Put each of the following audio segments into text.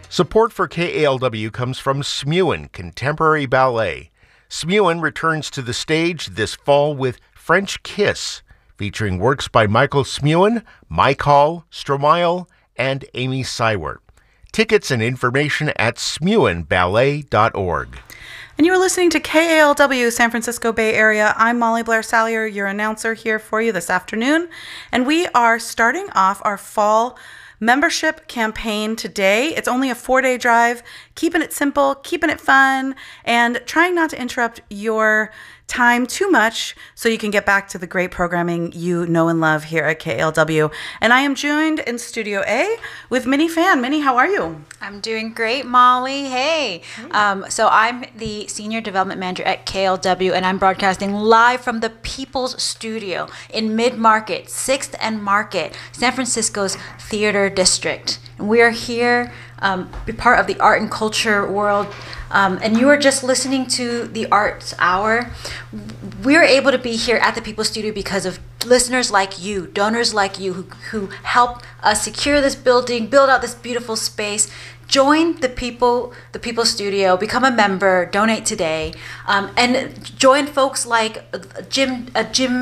Support for KALW comes from Smuin Contemporary Ballet. Smuin returns to the stage this fall with French Kiss, featuring works by Michael Smuin, Mike Hall, Stromae, and Amy Seiwert. Tickets and information at smuinballet.org. And you are listening to KALW, San Francisco Bay Area. I'm Molly Blair Salyer, your announcer here for you this afternoon. And we are starting off our fall membership campaign today. It's only a 4-day drive, keeping it simple, keeping it fun, and trying not to interrupt your time too much so you can get back to the great programming you know and love here at KALW. And I am joined in Studio A with Minnie Fan. Minnie, how are you? I'm doing great, Molly. Hey. So I'm the Senior Development Manager at KALW, and I'm broadcasting live from the People's Studio in Mid-Market, 6th and Market, San Francisco's Theater District. And we are here, be part of the art and culture world. And you are just listening to the Arts Hour. We're able to be here at the People's Studio because of listeners like you, donors like you, who help us secure this building, build out this beautiful space. Join the People's Studio, become a member, donate today, and join folks like Jim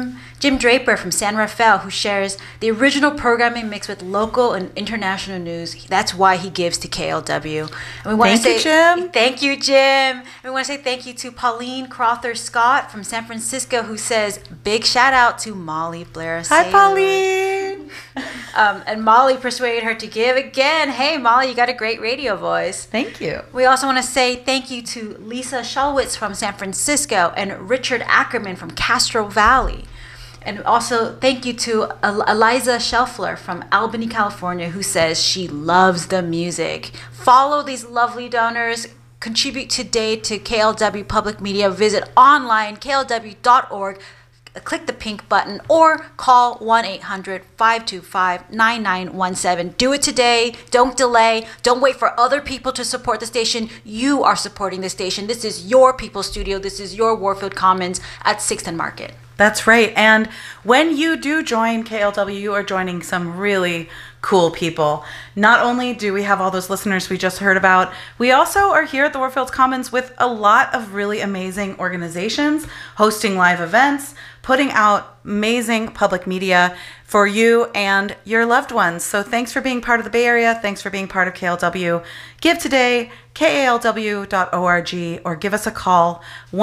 Draper from San Rafael, who shares the original programming mixed with local and international news. That's why he gives to KALW. And we want to say Jim. Thank you, Jim. And we want to say thank you to Pauline Crowther Scott from San Francisco, who says big shout out to Molly Blair. Hi, Pauline. And Molly persuaded her to give again. Hey, Molly, you got a great radio voice. Thank you. We also want to say thank you to Lisa Schulwitz from San Francisco and Richard Ackerman from Castro Valley. And also thank you to Eliza Shelfler from Albany, California, who says she loves the music. Follow these lovely donors. Contribute today to KALW Public Media. Visit online, klw.org. Click the pink button or call 1-800-525-9917. Do it today. Don't delay. Don't wait for other people to support the station. You are supporting the station. This is your People's Studio. This is your Warfield Commons at 6th and Market. That's right. And when you do join KALW, you are joining some really cool people. Not only do we have all those listeners we just heard about, we also are here at the Warfield Commons with a lot of really amazing organizations, hosting live events, putting out amazing public media for you and your loved ones. So thanks for being part of the Bay Area. Thanks for being part of KALW. Give today, kalw.org, or give us a call,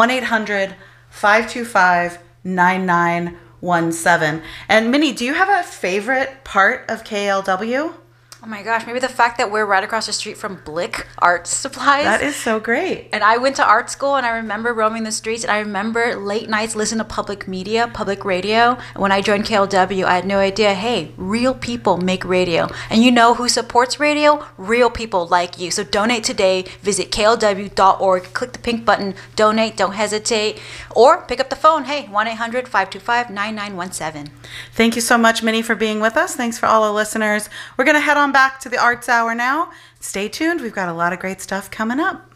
1-800-525-9917. And Minnie, do you have a favorite part of KALW? Oh my gosh, maybe the fact that we're right across the street from Blick Art Supplies. That is so great. And I went to art school, and I remember roaming the streets, and I remember late nights listening to public media, public radio. And when I joined KALW, I had no idea, hey, real people make radio. And you know who supports radio? Real people like you. So donate today. Visit klw.org. Click the pink button. Donate. Don't hesitate. Or pick up the phone. Hey, 1-800-525-9917. Thank you so much, Minnie, for being with us. Thanks for all the listeners. We're going to head on back to the Arts Hour now. Stay tuned. We've got a lot of great stuff coming up.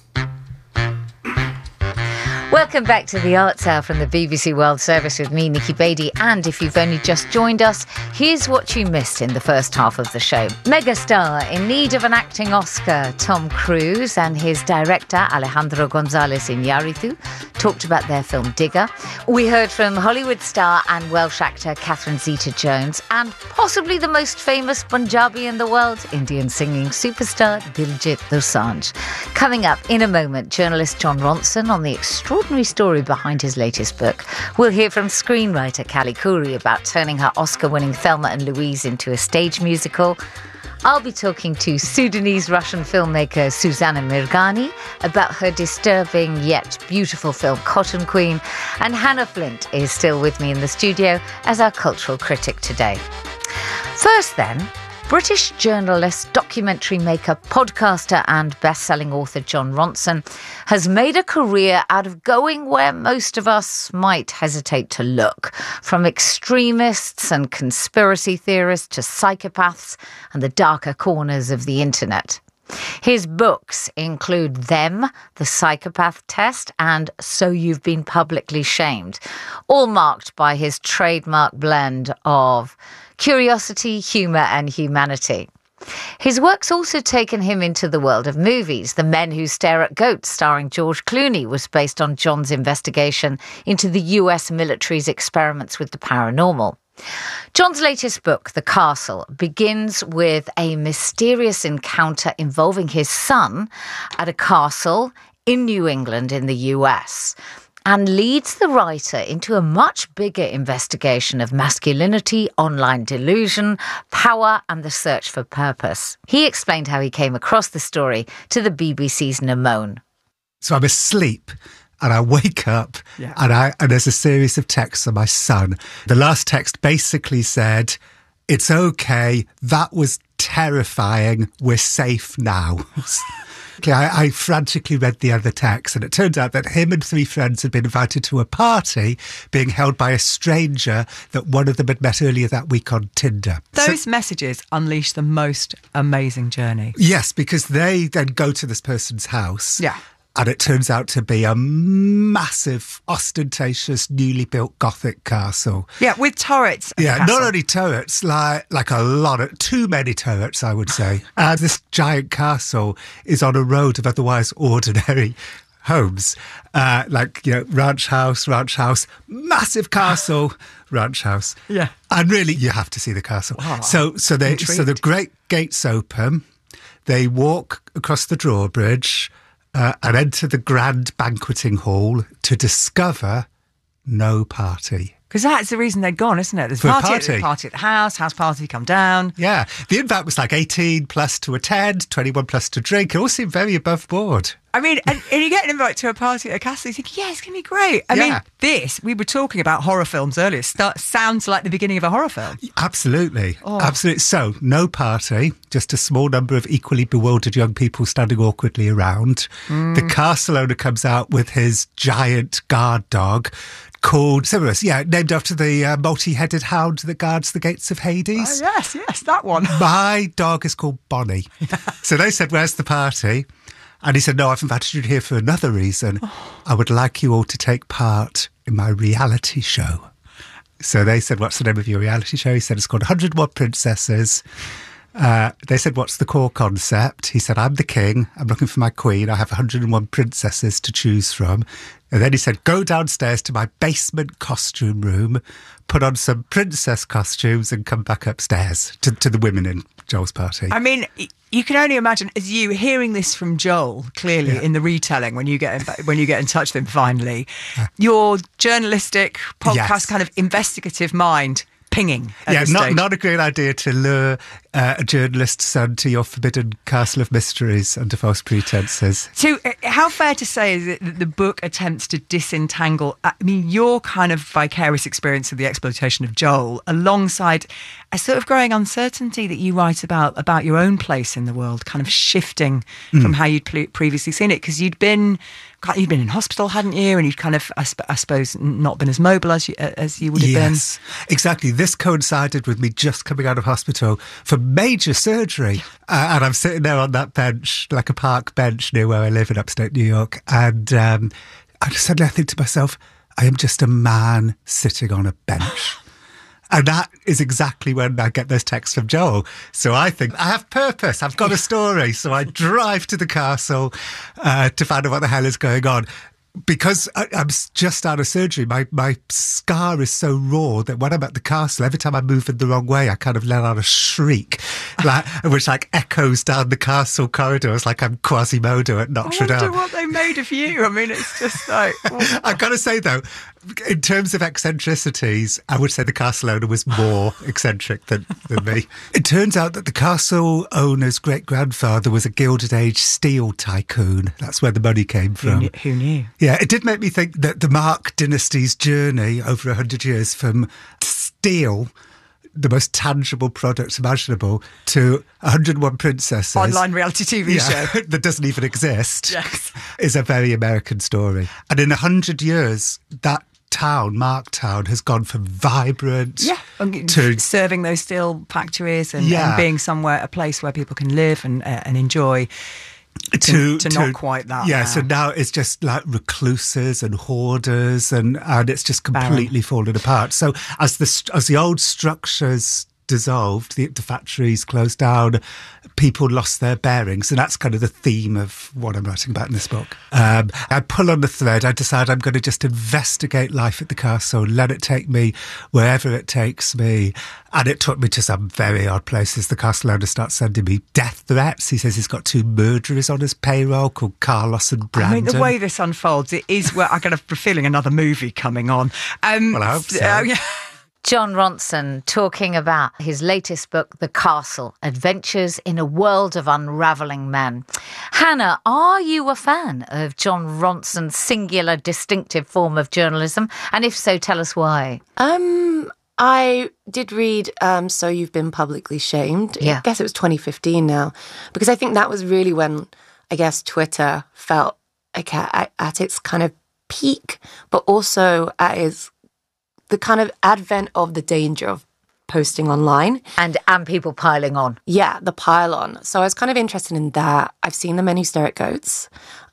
Welcome back to the Arts Hour from the BBC World Service with me, Nikki Beatty. And if you've only just joined us, here's what you missed in the first half of the show. Megastar in need of an acting Oscar, Tom Cruise and his director, Alejandro González Iñárritu, talked about their film Digger. We heard from Hollywood star and Welsh actor Catherine Zeta-Jones and possibly the most famous Punjabi in the world, Indian singing superstar Diljit Dosanjh. Coming up in a moment, journalist Jon Ronson on the extraordinary story behind his latest book. We'll hear from screenwriter Callie Khouri about turning her Oscar-winning Thelma and Louise into a stage musical. I'll be talking to Sudanese-Russian filmmaker Suzanna Mirghani about her disturbing yet beautiful film Cotton Queen. And Hannah Flint is still with me in the studio as our cultural critic today. First then, British journalist, documentary maker, podcaster and best-selling author Jon Ronson has made a career out of going where most of us might hesitate to look, from extremists and conspiracy theorists to psychopaths and the darker corners of the internet. His books include Them, The Psychopath Test, and So You've Been Publicly Shamed, all marked by his trademark blend of curiosity, humour and humanity. His work's also taken him into the world of movies. The Men Who Stare at Goats, starring George Clooney, was based on John's investigation into the US military's experiments with the paranormal. John's latest book, The Castle, begins with a mysterious encounter involving his son at a castle in New England in the US, and leads the writer into a much bigger investigation of masculinity, online delusion, power, and the search for purpose. He explained how he came across the story to the BBC's Namone. So I'm asleep and I wake up and there's a series of texts on my son. The last text basically said, "It's okay, that was terrifying, we're safe now." I frantically read the other text, and it turned out that him and 3 friends had been invited to a party being held by a stranger that one of them had met earlier that week on Tinder. Those messages unleash the most amazing journey. Yes, because they then go to this person's house. Yeah. And it turns out to be a massive, ostentatious, newly built Gothic castle. Yeah, with turrets. Yeah, not only turrets, like a lot of, too many turrets, I would say. And this giant castle is on a road of otherwise ordinary homes. Ranch house, massive castle, ranch house. Yeah. And really, you have to see the castle. Wow. So the great gates open. They walk across the drawbridge and enter the grand banqueting hall to discover no party. Because that's the reason they'd gone, isn't it? There's a party at the house party come down. Yeah. The invite was like 18 plus to attend, 21 plus to drink. It all seemed very above board. I mean, and you get an invite to a party at a castle, you think, yeah, it's going to be great. I mean, we were talking about horror films earlier, sounds like the beginning of a horror film. Absolutely. Absolutely. So, no party, just a small number of equally bewildered young people standing awkwardly around. The castle owner comes out with his giant guard dog, called Cerberus, named after the multi-headed hound that guards the gates of Hades. Oh, yes, that one. My dog is called Bonnie. So they said, "Where's the party?" And he said, "No, I've invited you here for another reason. I would like you all to take part in my reality show." So they said, "What's the name of your reality show?" He said, "It's called 101 Princesses." They said, "What's the core concept?" He said, "I'm the king. I'm looking for my queen. I have 101 princesses to choose from." And then he said, "Go downstairs to my basement costume room, put on some princess costumes and come back upstairs to the women in Joel's party." I mean, you can only imagine, as you hearing this from Joel, clearly in the retelling, when you get in touch with him finally, your journalistic podcast kind of investigative mind pinging. Not a great idea to lure a journalist's son to your forbidden castle of mysteries under false pretenses. So how fair to say is it that the book attempts to disentangle, your kind of vicarious experience of the exploitation of Joel alongside a sort of growing uncertainty that you write about your own place in the world, kind of shifting from how you'd previously seen it, because you'd been in hospital, hadn't you? And you'd kind of, I suppose, not been as mobile as you would have been. Yes, exactly. This coincided with me just coming out of hospital for major surgery. And I'm sitting there on that bench, like a park bench near where I live in upstate New York. And I think to myself, I am just a man sitting on a bench. And that is exactly when I get those texts from Joel. So I think I have purpose. I've got a story. So I drive to the castle to find out what the hell is going on. Because I'm just out of surgery, my scar is so raw that when I'm at the castle, every time I move in the wrong way, I kind of let out a shriek, which echoes down the castle corridors like I'm Quasimodo at Notre Dame. I wonder what they made of you. I mean, it's just like... I've got to say, though, in terms of eccentricities, I would say the castle owner was more eccentric than me. It turns out that the castle owner's great-grandfather was a Gilded Age steel tycoon. That's where the money came from. Who knew? Yeah, it did make me think that the Mark dynasty's journey over 100 years from steel, the most tangible product imaginable, to 101 Princesses. Online reality TV show. That doesn't even exist. Yes. Is a very American story. And in 100 years, that town, Marktown, has gone from vibrant to serving those steel factories and being somewhere, a place where people can live and enjoy. To not quite that. Yeah, so now it's just like recluses and hoarders and it's just completely fallen apart. So as the old structures dissolved, the factories closed down, people lost their bearings, and that's kind of the theme of what I'm writing about in this book. I pull on the thread. I decide I'm going to just investigate life at the castle, let it take me wherever it takes me. And it took me to some very odd places. The castle owner starts sending me death threats. He says he's got 2 murderers on his payroll called Carlos and Brandon. I mean, the way this unfolds, it is where I get a feeling another movie coming on. Well, I hope so. Yeah. Jon Ronson talking about his latest book, The Castle, Adventures in a World of Unravelling Men. Hannah, are you a fan of Jon Ronson's singular, distinctive form of journalism? And if so, tell us why. I did read So You've Been Publicly Shamed. Yeah. I guess it was 2015 now. Because I think that was really when, I guess, Twitter felt like at its kind of peak, but also at the kind of advent of the danger of posting online. And people piling on. Yeah, the pile on. So I was kind of interested in that. I've seen The Men Who Stare at Goats,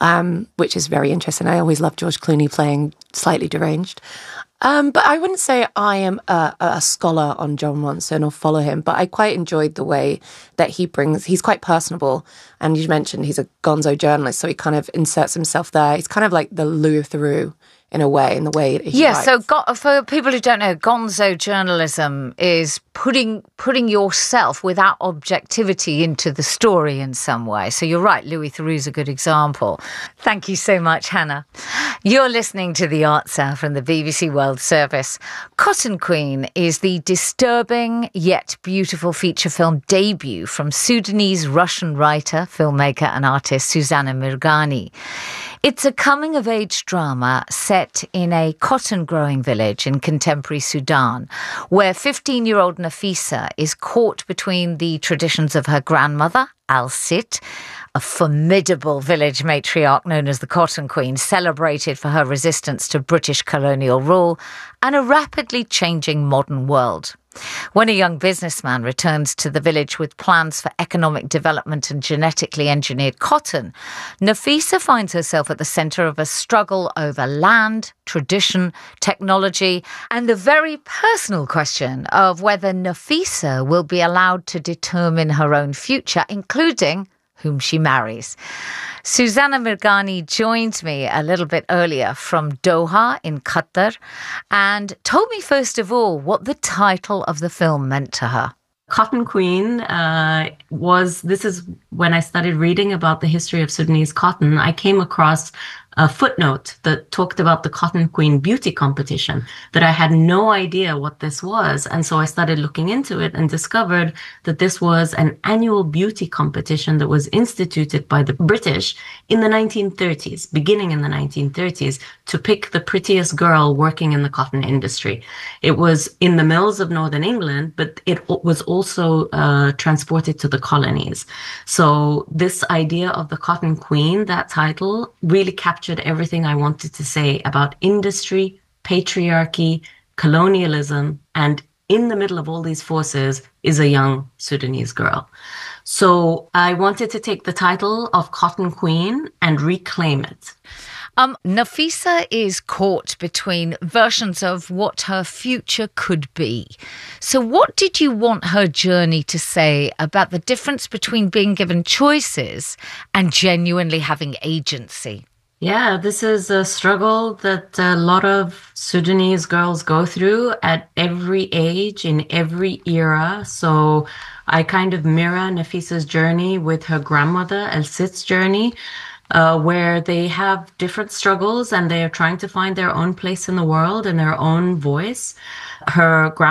which is very interesting. I always love George Clooney playing slightly deranged. But I wouldn't say I am a scholar on Jon Ronson or follow him, but I quite enjoyed the way that he's quite personable. And you mentioned he's a gonzo journalist, so he kind of inserts himself there. He's kind of like the Louis Theroux in a way, in the way that he writes. So for people who don't know, gonzo journalism is putting yourself without objectivity into the story in some way. So you're right, Louis Theroux's a good example. Thank you so much, Hannah. You're listening to The Arts Hour from the BBC World Service. Cotton Queen is the disturbing yet beautiful feature film debut from Sudanese-Russian writer, filmmaker and artist Susana Mirghani. It's a coming-of-age drama set in a cotton-growing village in contemporary Sudan, where 15-year-old Nafisa is caught between the traditions of her grandmother, Al-Sit, a formidable village matriarch known as the Cotton Queen, celebrated for her resistance to British colonial rule, and a rapidly changing modern world. When a young businessman returns to the village with plans for economic development and genetically engineered cotton, Nafisa finds herself at the centre of a struggle over land, tradition, technology, and the very personal question of whether Nafisa will be allowed to determine her own future, including whom she marries. Susana Mirghani joined me a little bit earlier from Doha in Qatar and told me first of all what the title of the film meant to her. Cotton Queen this is when I started reading about the history of Sudanese cotton. I came across a footnote that talked about the Cotton Queen beauty competition that I had no idea what this was. And so I started looking into it and discovered that this was an annual beauty competition that was instituted by the British in the 1930s, beginning in the 1930s, to pick the prettiest girl working in the cotton industry. It was in the mills of Northern England, but it was also transported to the colonies. So this idea of the Cotton Queen, that title, really captured everything I wanted to say about industry, patriarchy, colonialism, and in the middle of all these forces is a young Sudanese girl. So I wanted to take the title of Cotton Queen and reclaim it. Nafisa is caught between versions of what her future could be. So what did you want her journey to say about the difference between being given choices and genuinely having agency? Yeah, this is a struggle that a lot of Sudanese girls go through at every age, in every era. So I kind of mirror Nafisa's journey with her grandmother, Al-Sit's journey, where they have different struggles and they are trying to find their own place in the world and their own voice. Her